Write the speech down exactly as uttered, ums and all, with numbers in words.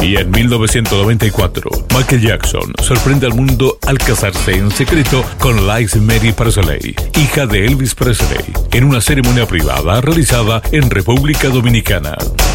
Y en mil novecientos noventa y cuatro, Michael Jackson sorprende al mundo al casarse en secreto con Liz Mary Presley, hija de Elvis Presley, en una ceremonia privada realizada en República Dominicana.